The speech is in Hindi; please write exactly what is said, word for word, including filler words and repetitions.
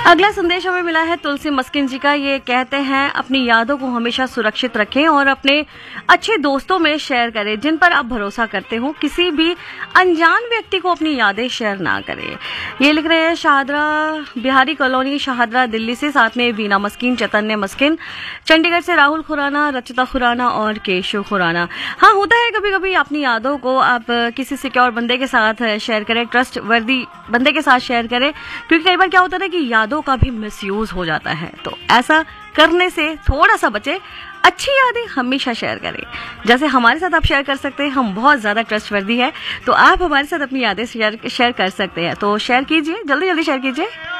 अगला संदेश हमें मिला है तुलसी मस्किन जी का। ये कहते हैं अपनी यादों को हमेशा सुरक्षित रखें और अपने अच्छे दोस्तों में शेयर करें जिन पर आप भरोसा करते हो। किसी भी अनजान व्यक्ति को अपनी यादें शेयर ना करें। ये लिख रहे हैं शाहदरा बिहारी कॉलोनी, शाहदरा, दिल्ली से। साथ में वीना मस्किन, चैतन्य मस्किन, चंडीगढ़ से राहुल खुराना, रचिता खुराना और केशव खुराना। हाँ, होता है कभी कभी अपनी यादों को आप किसी सिक्योर बंदे के साथ शेयर करें, ट्रस्ट वर्दी बंदे के साथ शेयर करें, क्योंकि कई बार क्या होता है कि यादों का भी मिसयूज हो जाता है। तो ऐसा करने से थोड़ा सा बचे। अच्छी यादें हमेशा शेयर करें, जैसे हमारे साथ आप शेयर कर सकते हैं। हम बहुत ज्यादा ट्रस्टवर्दी है, तो आप हमारे साथ अपनी यादें शेयर शेयर कर सकते हैं। तो शेयर कीजिए, जल्दी जल्दी शेयर कीजिए।